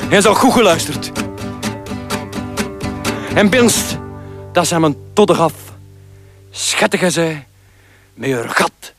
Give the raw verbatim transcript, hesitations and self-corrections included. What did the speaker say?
Hij zal goed geluisterd. En binst, dat zijn mijn todder af. Schattige zij, met haar gat